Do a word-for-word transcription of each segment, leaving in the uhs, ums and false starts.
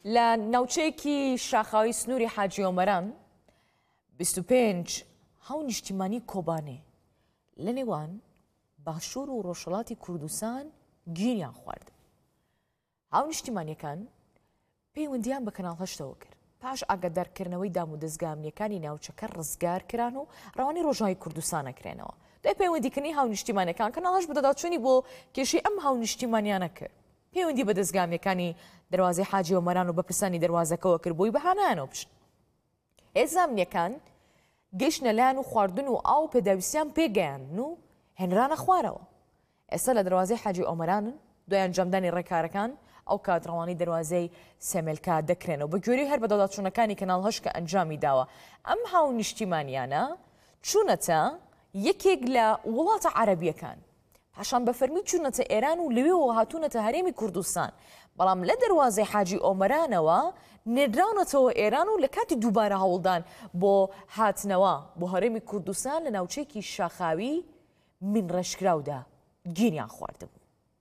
لە ناوچەیەکی شاخاوی سنووری حاجی ئۆمەران بیست و پێنج هاو نیشتیمانی کۆبانێ لە نێوان باشوور و ڕۆژهەڵاتی کوردستان گیریان خوارد. هاو نیشتیمانیەکان پەیوەندیان بە کەناڵ هەشتەوە کرد پاش ئاگادارکردنەوەی دام و دەستگامنیەکانی ناوچەکە ڕزگار کران و ڕەوانی ڕۆژناوی کوردستان ئەکرێنەوە. دوای پەیوەندیکردنی هاو نیشتیمانیەکان کەناڵ هەشت بەدەداچوونی بۆ کێشەی ئەم هاو نیشتیمانیانە کرد. پەیوەندی بە دەستگامنیەکانی دەواازەی حاجی ئۆمەران و بەپرسانی دەواازەکەەوە کرد بۆی بەهانانەوە بشن. ئێزامنیەکان گەشتە لایەن و خواردن و ئاو پێداویستیان پێگەیاندن و هێنرانە خوارەوە. ئێستا لە دەواازەی حاجی ئۆمەرانن دوای ئەنجامدانی ڕێکارەکان ئەو کاتڕەوانی دەواازەی سێمێلکا دەکرێنەوە بە گوێرەی هەر بەدەڵاتچوونەکانی کەناڵ هەشت کە ئەنجامی داوە. ئەم هاو نیشتیمانیانە چوونەتە یەکێک لە وڵاتە عەرەبیەکان، پاشان بە فەرمی چوونەتە ئێران و لەوێەوە هاتوونەتە هەرێمی کوردستان، بەڵام لە دەواازەی حاجی ئۆمەرانەوە نێردراونەتەوە ئێران و لە کاتی دووبارە هەوڵدان بۆ هاتنەوە بۆ هەرێمی کوردستان لە ناوچەیەکی شاخاوی من ڕەشکراودا گیریان خواردبوو.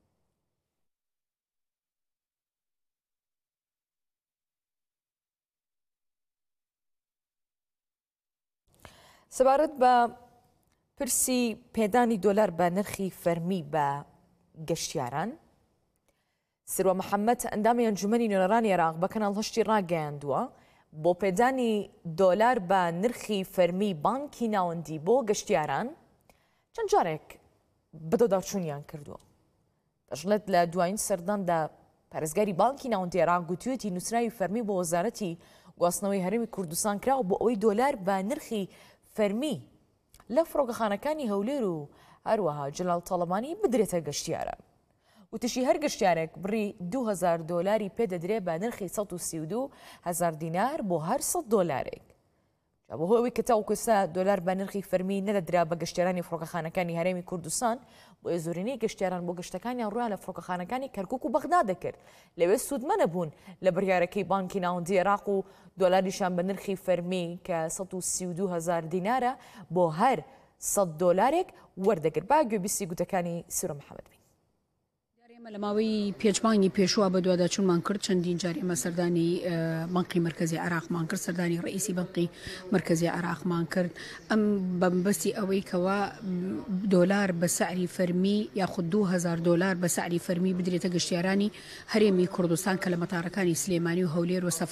سەبارەت بە پرسی پێدانی دۆلار بە نرخی فەرمی بە گەشتیاران، سروە محەممەد ئەندامی ئەنجومەنی نوێنەرانی عێراق بە کەناڵ هەشتی ڕاگەیاندووە بۆ پێدانی دۆلار بە نرخی فەرمی بانکی ناوەندی بۆ گەشتیاران چەند جارێک بەدەداچوونیان کردووە. دەژڵێت لە دوایین سەرداندا پارێزگاری بانکی ناوەندی عێراق گوتوێتی نووسراوی فەرمی بۆ وەزارەتی گواستنەوەی هەرێمی کوردستان کراوە بۆ ئەوەی دۆلار بە نرخی فەرمی لە فڕۆگەخانەکانی هەولێر و هەروەها جەلال تەڵەمانی بدرێتە گەشتیاران. وتشی هەر گەشتیارێک بڕی دوو هەزار دۆلاری پێدەدرێ بە نرخی سەد و سی و دوو هەزار دینار بۆ هەر سەد دۆلارێک. بۆ هۆی کە تاوکوستا دۆلار بە نرخی فەرمی نەدەدرا بە گەشتیارانی فڕۆگەخانەکانی هەرێمی کوردستان بۆ زۆرینەی گەشتیاران بۆ گەشتەکانیان ڕویان لە فڕۆگەخانەکانی کەرکووک و بەغدا دەکرد. لەوێ سوودمە نەبوون لە بڕیارەکەی بانکی ناوەندی عێراق و دۆلاریشان بە نرخی فەرمی کە سەد و سی و دوو هەزار دینارە بۆ هەر سەد دۆلارێک وەردەگرت. با گوێبیستی گوتەکانی سروە محەممەد بین. لە ماوەی پێچمانی پێشوە بە دوواداچوونمان کرد چەندین جار ئێمە سەردانی بانقی مرکزی عێراقمان کرد، سەردانی ڕئیسی بانقی مرکزی عێراقمان کرد. ئەم بەمبەستی ئەوەی کەوا دۆلار بە سعری فەرمی یاخود دوو هەزار دۆلار بە سعری فەرمی بدرێتە گەشتیارانی هەرێمی کوردستان کە لە مەتارەکانی سلێمانی و هەولێر و